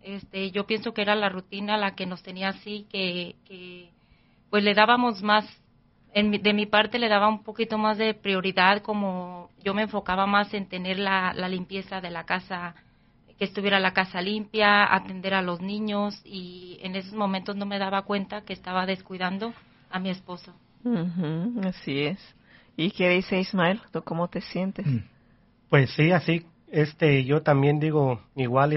yo pienso que era la rutina la que nos tenía así, que pues le dábamos más, de mi parte le daba un poquito más de prioridad, como yo me enfocaba más en tener la limpieza de la casa, que estuviera la casa limpia, atender a los niños, y en esos momentos no me daba cuenta que estaba descuidando a mi esposo. Así es. ¿Y qué dice Ismael? ¿Tú cómo te sientes? Pues sí, así, yo también digo, igual,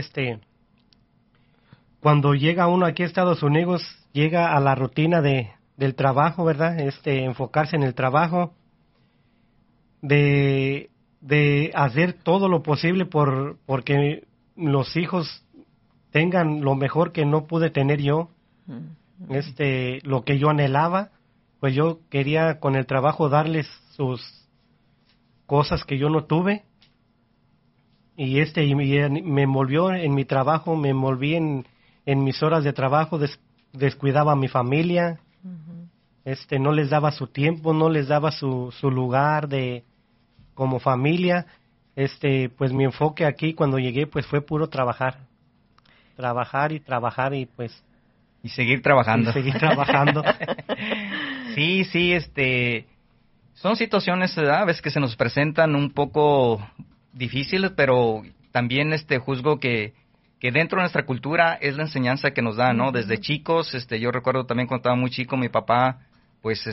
cuando llega uno aquí a Estados Unidos, llega a la rutina del trabajo, ¿verdad? Enfocarse en el trabajo, de hacer todo lo posible porque los hijos tengan lo mejor que no pude tener yo, lo que yo anhelaba, pues yo quería con el trabajo darles sus cosas que yo no tuve, y me envolvió en mi trabajo, me envolví en mis horas de trabajo, descuidaba a mi familia, no les daba su tiempo, no les daba su lugar como familia. Pues mi enfoque aquí cuando llegué pues fue puro trabajar y pues y seguir trabajando. Sí, son situaciones, a veces que se nos presentan un poco difíciles, pero también juzgo que dentro de nuestra cultura es la enseñanza que nos da, ¿no? Desde chicos, yo recuerdo también cuando estaba muy chico, mi papá, pues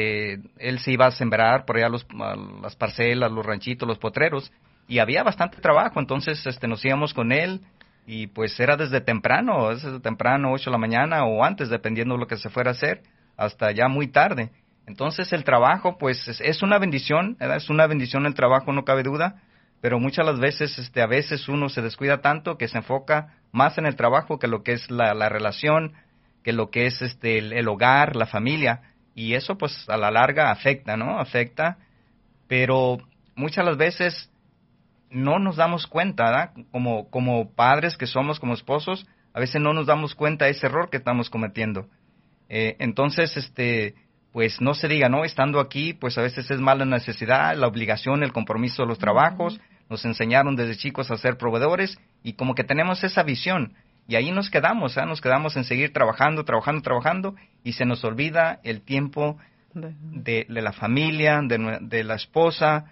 él se iba a sembrar por allá las parcelas, los ranchitos, los potreros, y había bastante trabajo, entonces nos íbamos con él, y pues era desde temprano, 8 de la mañana o antes, dependiendo de lo que se fuera a hacer, hasta ya muy tarde. Entonces el trabajo pues es una bendición, ¿verdad? Es una bendición el trabajo, no cabe duda, pero muchas las veces a veces uno se descuida tanto que se enfoca más en el trabajo que lo que es la relación, que lo que es el hogar, la familia, y eso pues a la larga afecta, ¿no? Afecta, pero muchas las veces no nos damos cuenta, ¿verdad? Como padres que somos, como esposos, a veces no nos damos cuenta de ese error que estamos cometiendo. Entonces, pues no se diga, ¿no? Estando aquí, pues a veces es más la necesidad, la obligación, el compromiso de los trabajos. Nos enseñaron desde chicos a ser proveedores y como que tenemos esa visión. Y ahí nos quedamos, nos quedamos en seguir trabajando y se nos olvida el tiempo de la familia, de la esposa.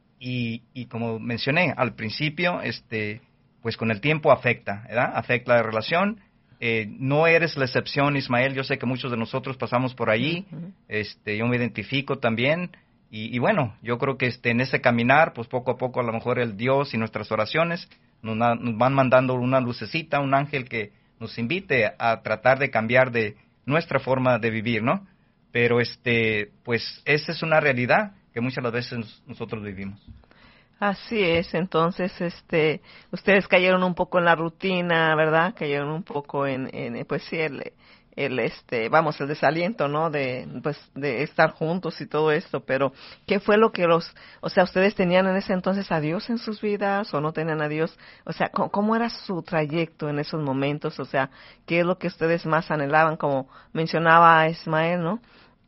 Y como mencioné al principio, pues con el tiempo afecta, ¿verdad? Afecta la relación. No eres la excepción, Ismael. Yo sé que muchos de nosotros pasamos por allí. Yo me identifico también. Y bueno, yo creo que en ese caminar, pues poco a poco a lo mejor el Dios y nuestras oraciones nos van mandando una lucecita, un ángel que nos invite a tratar de cambiar de nuestra forma de vivir, ¿no? Pero pues esa es una realidad que muchas de las veces nosotros vivimos. Así es, entonces, ustedes cayeron un poco en la rutina, ¿verdad? Cayeron un poco en pues sí, el desaliento, ¿no? De estar juntos y todo esto, pero ¿qué fue lo que ustedes tenían en ese entonces a Dios en sus vidas o no tenían a Dios? O sea, ¿cómo era su trayecto en esos momentos? O sea, ¿qué es lo que ustedes más anhelaban? Como mencionaba Ismael, ¿no?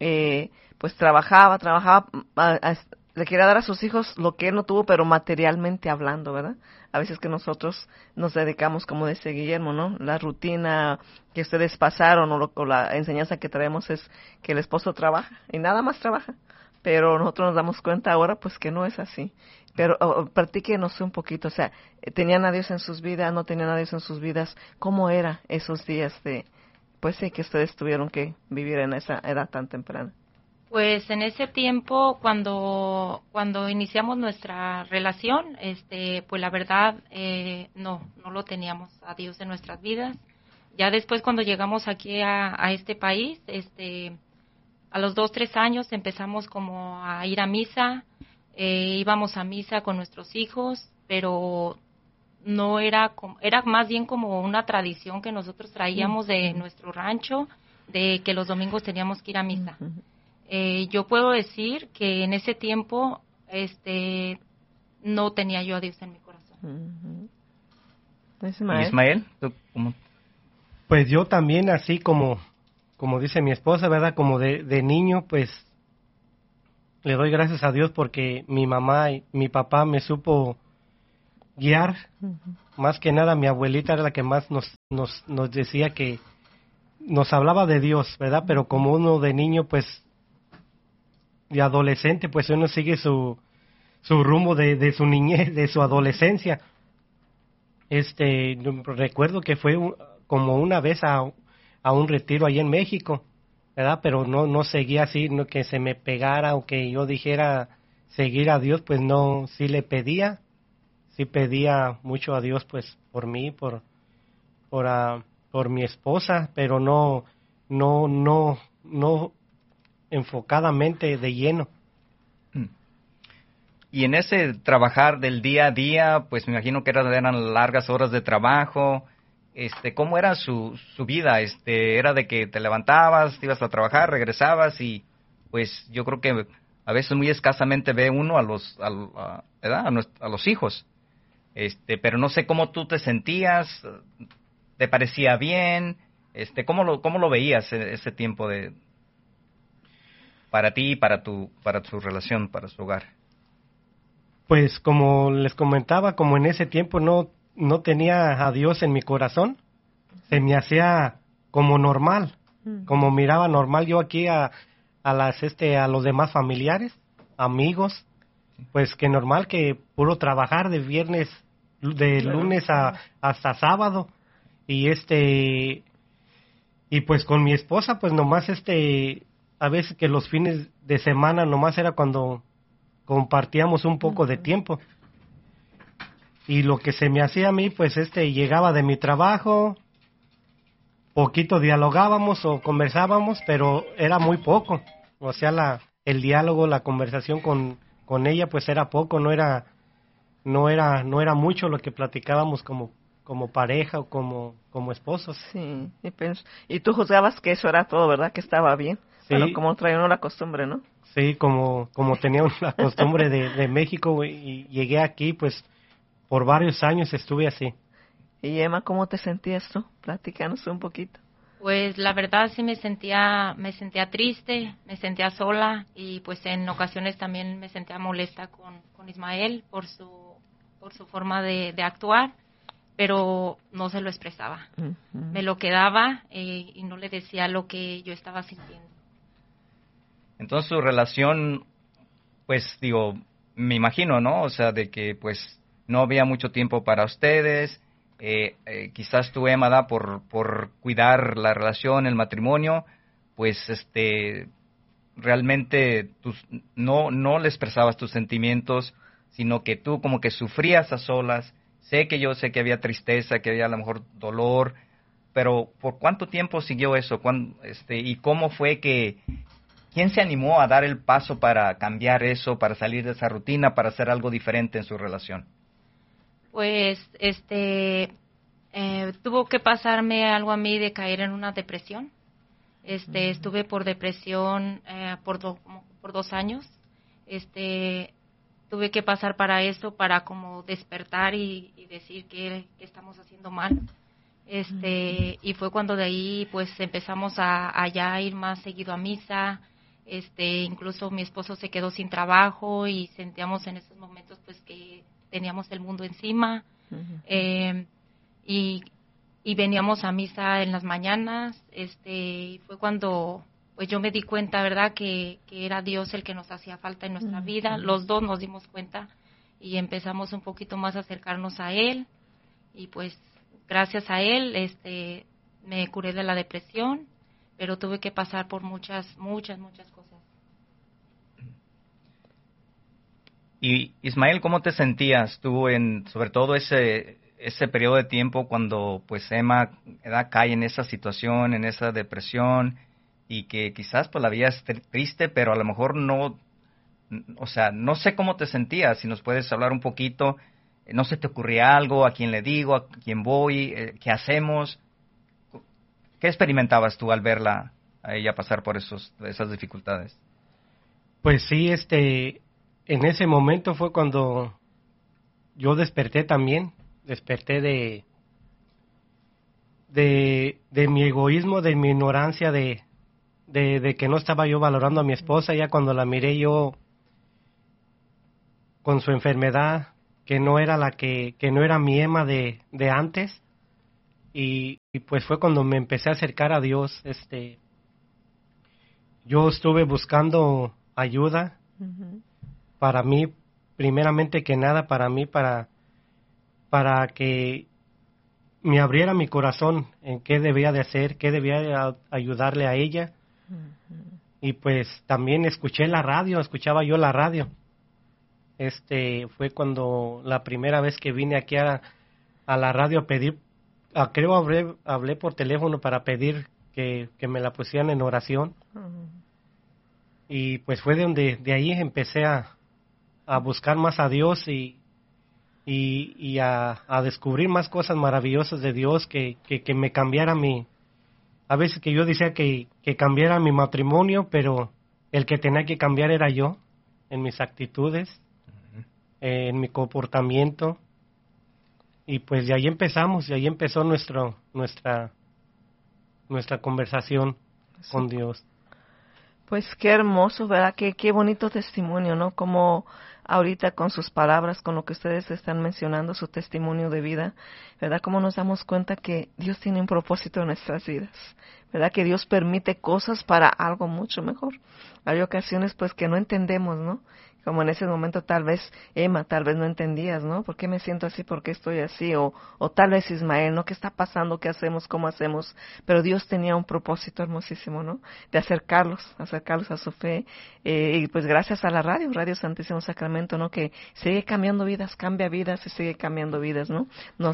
Pues trabajaba, le quería dar a sus hijos lo que él no tuvo, pero materialmente hablando, ¿verdad? A veces que nosotros nos dedicamos, como dice Guillermo, ¿no? La rutina que ustedes pasaron o la enseñanza que traemos es que el esposo trabaja y nada más trabaja, pero nosotros nos damos cuenta ahora pues que no es así. Pero platíquenos un poquito, o sea, ¿tenían a Dios en sus vidas, no tenían a Dios en sus vidas? ¿Cómo era esos días pues sí, que ustedes tuvieron que vivir en esa edad tan temprana? Pues en ese tiempo, cuando iniciamos nuestra relación, pues la verdad no lo teníamos a Dios en nuestras vidas. Ya después cuando llegamos aquí a este país, a los 2-3 años empezamos como a ir a misa, íbamos a misa con nuestros hijos, pero no era más bien como una tradición que nosotros traíamos de nuestro rancho, de que los domingos teníamos que ir a misa. Yo puedo decir que en ese tiempo no tenía yo a Dios en mi corazón. Ismael, ¿tú cómo? Pues yo también, así como dice mi esposa, ¿verdad? Como de niño, pues le doy gracias a Dios porque mi mamá y mi papá me supo guiar más que nada mi abuelita era la que más nos decía que nos hablaba de Dios, ¿verdad? Pero como uno de niño, pues, de adolescente, pues uno sigue su rumbo de su niñez, de su adolescencia. Recuerdo que fue como una vez a un retiro ahí en México, ¿verdad? Pero no seguía así, no que se me pegara o que yo dijera seguir a Dios, pues no, sí pedía mucho a Dios, pues por mí, por mi esposa, pero no enfocadamente de lleno. Y en ese trabajar del día a día, pues me imagino que eran largas horas de trabajo. ¿Cómo era su vida? ¿Era de que te levantabas, te ibas a trabajar, regresabas y pues yo creo que a veces muy escasamente ve uno a los hijos. Pero no sé cómo tú te sentías, ¿te parecía bien? ¿Cómo lo veías ese tiempo para ti, para tu relación, para su hogar? Pues como les comentaba, como en ese tiempo no tenía a Dios en mi corazón, se me hacía como normal, como miraba normal yo aquí a los demás familiares, amigos, pues que normal que puro trabajar de lunes hasta sábado, y y pues con mi esposa pues nomás a veces que los fines de semana nomás era cuando compartíamos un poco de tiempo. Y lo que se me hacía a mí, pues llegaba de mi trabajo, poquito dialogábamos o conversábamos, pero era muy poco. O sea, el diálogo, la conversación con ella, pues era poco, no era mucho lo que platicábamos como pareja o como esposos. Sí, y tú juzgabas que eso era todo, ¿verdad? Que estaba bien. Sí. Bueno, como trae uno la costumbre, ¿no? Sí, como tenía la costumbre de México, y llegué aquí, pues por varios años estuve así. Y Emma, ¿cómo te sentías tú? Platícanos un poquito. Pues la verdad sí me sentía triste, me sentía sola y pues en ocasiones también me sentía molesta con Ismael por su forma de actuar, pero no se lo expresaba. Uh-huh. Me lo quedaba y no le decía lo que yo estaba sintiendo. Entonces su relación, pues digo, me imagino, ¿no? O sea, de que pues no había mucho tiempo para ustedes, quizás tú, Emma, por cuidar la relación, el matrimonio, pues realmente no le expresabas tus sentimientos, sino que tú como que sufrías a solas. Sé que había tristeza, que había a lo mejor dolor, pero ¿por cuánto tiempo siguió eso? ¿Y cómo fue quién se animó a dar el paso para cambiar eso, para salir de esa rutina, para hacer algo diferente en su relación? Pues, tuvo que pasarme algo a mí de caer en una depresión. Estuve por depresión por 2 años. Tuve que pasar para eso, para como despertar y decir que estamos haciendo mal. Y fue cuando de ahí pues empezamos a ya ir más seguido a misa. Incluso mi esposo se quedó sin trabajo y sentíamos en esos momentos pues que teníamos el mundo encima. Uh-huh. Y veníamos a misa en las mañanas. Y fue cuando pues yo me di cuenta, ¿verdad?, que era Dios el que nos hacía falta en nuestra vida. Los dos nos dimos cuenta y empezamos un poquito más a acercarnos a Él. Y pues gracias a Él me curé de la depresión, pero tuve que pasar por muchas cosas. Y Ismael, ¿cómo te sentías tú sobre todo ese periodo de tiempo cuando pues Emma cae en esa situación, en esa depresión, y que quizás pues la vida es triste, pero a lo mejor no, o sea, no sé cómo te sentías, si nos puedes hablar un poquito, no se te ocurría algo, a quién le digo, a quién voy, qué hacemos, ¿qué experimentabas tú al verla a ella pasar por esas dificultades? Pues sí, en ese momento fue cuando yo desperté también, de mi egoísmo, de mi ignorancia, de que no estaba yo valorando a mi esposa. Ya cuando la miré yo con su enfermedad, que no era que no era mi Emma de antes, y pues fue cuando me empecé a acercar a Dios. Yo estuve buscando ayuda para mí, primeramente que nada para mí, para que me abriera mi corazón en qué debía de hacer, qué debía de ayudarle a ella. Y pues también escuchaba yo la radio. Fue cuando la primera vez que vine aquí a la radio a pedir, creo hablé por teléfono para pedir que me la pusieran en oración. Y pues fue de ahí empecé a buscar más a Dios y a descubrir más cosas maravillosas de Dios, que me cambiara a veces que yo decía que cambiara mi matrimonio, pero el que tenía que cambiar era yo, en mis actitudes, en mi comportamiento. Y pues de ahí empezamos, de ahí empezó nuestra conversación con Dios. Pues qué hermoso, ¿verdad? Qué bonito testimonio, ¿no? Como ahorita con sus palabras, con lo que ustedes están mencionando, su testimonio de vida, ¿verdad? Cómo nos damos cuenta que Dios tiene un propósito en nuestras vidas, ¿verdad? Que Dios permite cosas para algo mucho mejor. Hay ocasiones pues que no entendemos, ¿no? Como en ese momento tal vez, Emma, tal vez no entendías, ¿no? ¿Por qué me siento así? ¿Por qué estoy así? O tal vez Ismael, ¿no? ¿Qué está pasando? ¿Qué hacemos? ¿Cómo hacemos? Pero Dios tenía un propósito hermosísimo, ¿no? De acercarlos a su fe. Y pues gracias a la Radio Santísimo Sacramento, ¿no? Que sigue cambiando vidas, cambia vidas y sigue cambiando vidas, ¿no?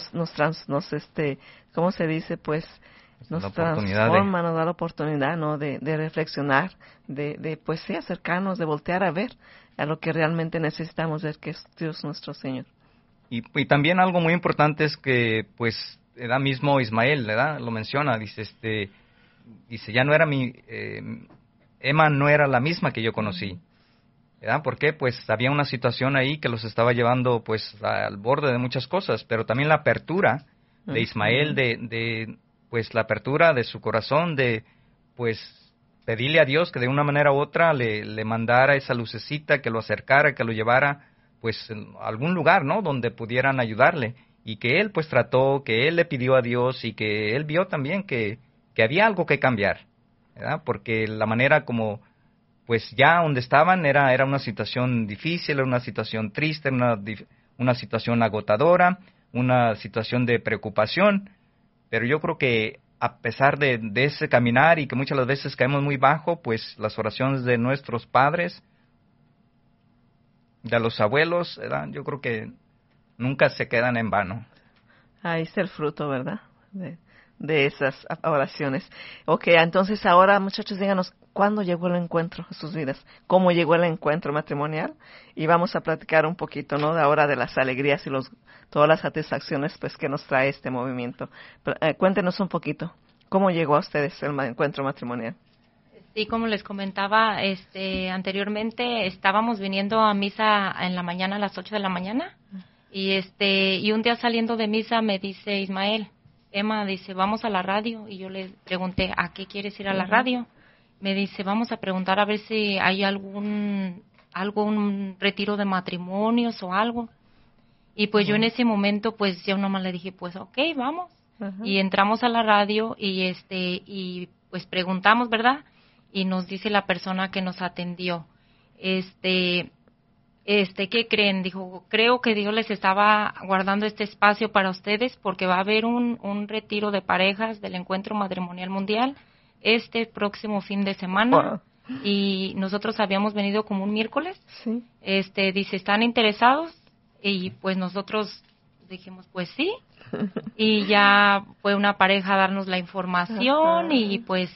¿Cómo se dice? Pues nos transforma, nos da la oportunidad, ¿no? De reflexionar, de pues sí, acercarnos, de voltear a ver a lo que realmente necesitamos ver, que es Dios nuestro Señor. Y también algo muy importante es que, pues, mismo Ismael, ¿verdad? Lo menciona, dice, ya no era Emma no era la misma que yo conocí, ¿verdad? ¿Por qué? Pues había una situación ahí que los estaba llevando, pues, al borde de muchas cosas, pero también la apertura de Ismael, pues, la apertura de su corazón, pues, pedirle a Dios que de una manera u otra le mandara esa lucecita, que lo acercara, que lo llevara pues a algún lugar, ¿no? Donde pudieran ayudarle, y que él pues trató, que él le pidió a Dios y que él vio también que había algo que cambiar, ¿verdad? Porque la manera como pues ya donde estaban era una situación difícil, era una situación triste, una situación agotadora, una situación de preocupación, pero yo creo que a pesar de ese caminar y que muchas las veces caemos muy bajo, pues las oraciones de nuestros padres, de los abuelos, ¿verdad? Yo creo que nunca se quedan en vano. Ahí está el fruto, ¿verdad? De esas oraciones. Ok, entonces ahora, muchachos, díganos, ¿cuándo llegó el encuentro en sus vidas? ¿Cómo llegó el encuentro matrimonial? Y vamos a platicar un poquito, ¿no? De ahora de las alegrías y todas las satisfacciones, pues, que nos trae este movimiento. Cuéntenos un poquito, ¿cómo llegó a ustedes el encuentro matrimonial? Sí, como les comentaba anteriormente, estábamos viniendo a misa en la mañana a las 8 de la mañana y un día saliendo de misa me dice Ismael, Emma, dice, vamos a la radio, y yo le pregunté, ¿a qué quieres ir a la radio? Me dice, vamos a preguntar a ver si hay algún retiro de matrimonios o algo. Y pues yo en ese momento, pues yo nomás le dije, pues ok, vamos. Y entramos a la radio y pues preguntamos, ¿verdad? Y nos dice la persona que nos atendió, ¿qué creen? Dijo, creo que Dios les estaba guardando este espacio para ustedes porque va a haber un retiro de parejas del Encuentro Matrimonial Mundial este próximo fin de semana. Wow. Y nosotros habíamos venido como un miércoles. Sí. Dice, ¿están interesados? Y pues nosotros dijimos, pues sí. Y ya fue una pareja a darnos la información. Ajá. Y pues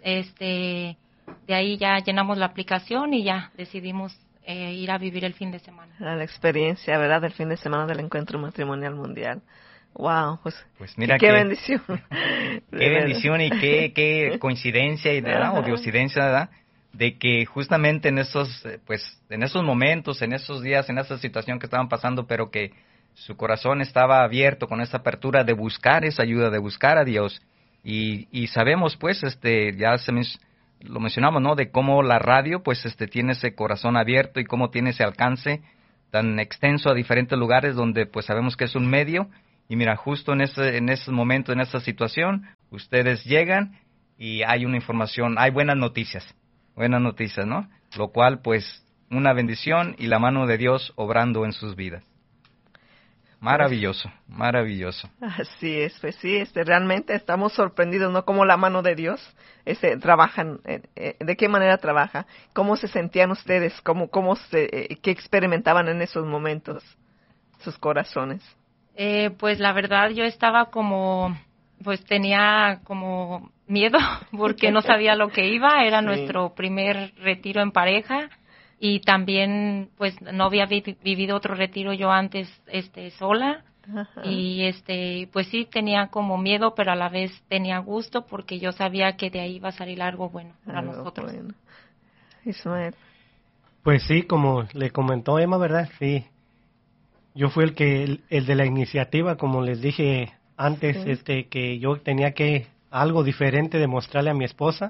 de ahí ya llenamos la aplicación y ya decidimos ir a vivir el fin de semana. La experiencia, ¿verdad?, del fin de semana del Encuentro Matrimonial Mundial. Wow, pues mira qué bendición. Qué bendición y qué coincidencia y o diosidencia, ¿verdad? De que justamente en esos momentos, en esos días, en esa situación que estaban pasando, pero que su corazón estaba abierto con esa apertura de buscar esa ayuda, de buscar a Dios. Y sabemos, pues, ya lo mencionamos, ¿no? De cómo la radio, pues, tiene ese corazón abierto y cómo tiene ese alcance tan extenso a diferentes lugares donde pues sabemos que es un medio. Y mira, justo en ese momento, en esa situación, ustedes llegan y hay una información, hay buenas noticias, ¿no? Lo cual, pues, una bendición y la mano de Dios obrando en sus vidas. Maravilloso, maravilloso. Así es, pues sí, realmente estamos sorprendidos, ¿no? Cómo la mano de Dios trabajan, de qué manera trabaja, cómo se sentían ustedes, qué experimentaban en esos momentos, sus corazones. Pues la verdad yo estaba pues tenía como miedo porque no sabía lo que iba, era sí. Nuestro primer retiro en pareja y también pues no había vivido otro retiro yo antes sola. Ajá. Y pues sí tenía como miedo, pero a la vez tenía gusto porque yo sabía que de ahí iba a salir algo bueno para nosotros. Bueno. Ismael. Pues sí, como le comentó Emma, ¿verdad? Sí. Yo fui el de la iniciativa, como les dije antes, sí. Que yo tenía algo diferente de mostrarle a mi esposa.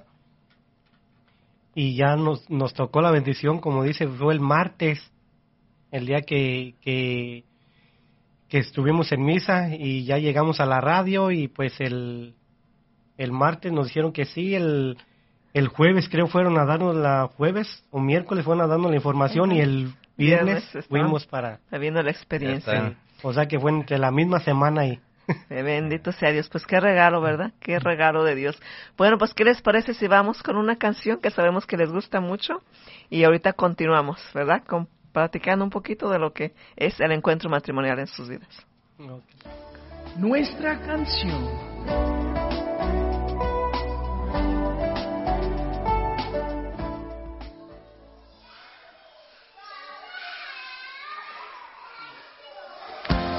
Y ya nos tocó la bendición, como dice, fue el martes, el día que estuvimos en misa y ya llegamos a la radio y pues el martes nos dijeron que sí, el jueves creo fueron a darnos jueves o miércoles fueron a darnos la información. Uh-huh. Y el viernes fuimos para... viendo la experiencia. O sea que fue entre la misma semana y... Bendito sea Dios, pues qué regalo, ¿verdad? Qué regalo de Dios. Bueno, pues ¿qué les parece si vamos con una canción que sabemos que les gusta mucho? Y ahorita continuamos, ¿verdad? Platicando un poquito de lo que es el encuentro matrimonial en sus vidas. Okay. Nuestra canción.